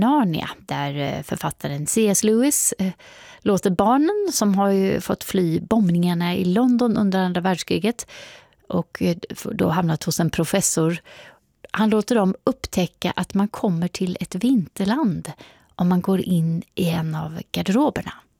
Narnia, där författaren C.S. Lewis låter barnen som har ju fått fly bombningarna i London under andra världskriget och då hamnat hos en professor. Han låter dem upptäcka att man kommer till ett vinterland om man går in i en av garderoberna.